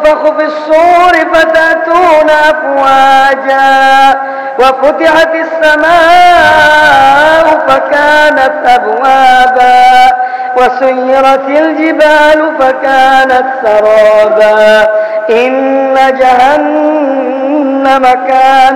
ينفخ في الصور فتأتون أفواجا وفتحت السماء فكانت أبوابا وسيرت الجبال فكانت سرابا إن جهنم كانت